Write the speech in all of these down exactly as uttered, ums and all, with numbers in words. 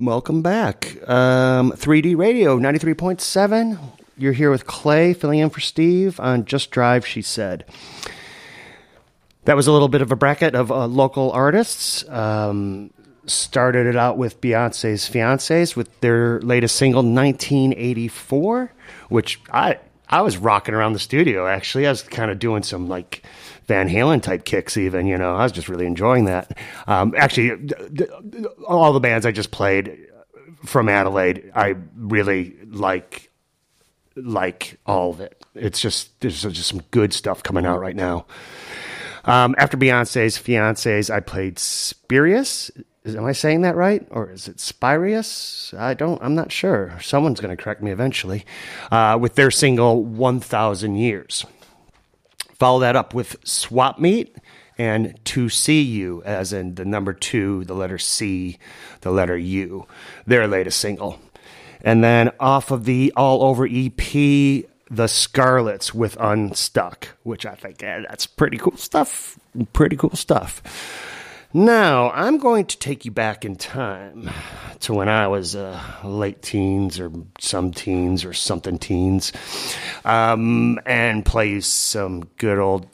Welcome back. Um, three D Radio, ninety-three point seven. You're here with Clay, filling in for Steve on Just Drive, She Said. That was a little bit of a bracket of uh, local artists. Um, started it out with Beyonce's Fiancés with their latest single, nineteen eighty-four, which I I was rocking around the studio, actually. I was kind of doing some, like, Van Halen type kicks even, you know. I was just really enjoying that. Um, actually, all the bands I just played from Adelaide, I really like like all of it. It's just, there's just some good stuff coming out right now. Um, after Beyonce's Fiancés, I played Spirius. Is, am I saying that right? Or is it Spirius? I don't, I'm not sure. Someone's going to correct me eventually. Uh, with their single, one thousand years. Follow that up with Swap Meet and To See You, as in the number two, the letter C, the letter U, their latest single. And then off of the All Over E P, The Scarlets with Unstuck, which I think, yeah, that's pretty cool stuff. Pretty cool stuff. Now, I'm going to take you back in time to when I was uh, late teens or some teens or something teens, um, and play you some good old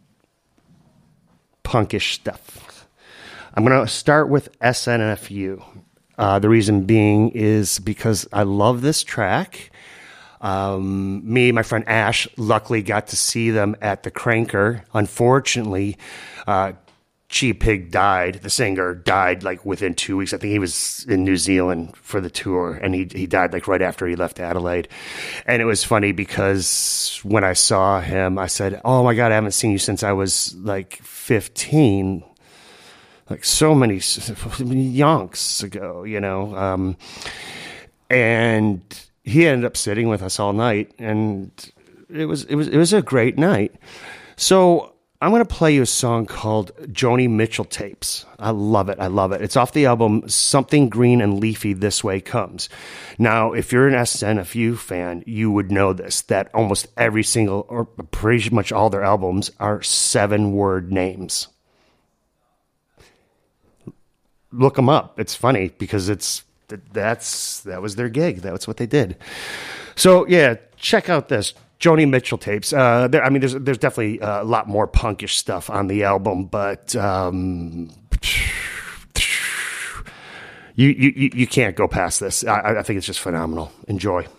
punkish stuff. I'm going to start with S N F U. Uh, the reason being is because I love this track. Um, me, my friend Ash, luckily got to see them at the Cranker. Unfortunately, uh, Chi Pig died. The singer died like within two weeks. I think he was in New Zealand for the tour, and he he died like right after he left Adelaide. And it was funny because when I saw him, I said, "Oh my God, I haven't seen you since I was like fifteen." Like so many yonks ago, you know. Um, and he ended up sitting with us all night, and it was it was it was a great night. So I'm going to play you a song called Joni Mitchell Tapes. I love it. I love it. It's off the album Something Green and Leafy This Way Comes. Now, if you're an S N F U fan, you would know this, that almost every single, or pretty much all their albums are seven-word names. Look them up. It's funny because it's that's that was their gig. That's what they did. So, yeah, check out this. Joni Mitchell Tapes. Uh, there, I mean, there's there's definitely a lot more punkish stuff on the album, but um, you, you you can't go past this. I, I think it's just phenomenal. Enjoy.